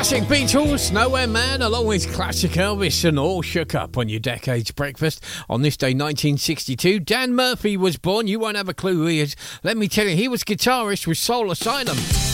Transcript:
Classic Beatles, Nowhere Man, along with classic Elvis, and all shook up on your Decades Breakfast. On this day, 1962, Dan Murphy was born. You won't have a clue who he is. Let me tell you, he was guitarist with Soul Asylum.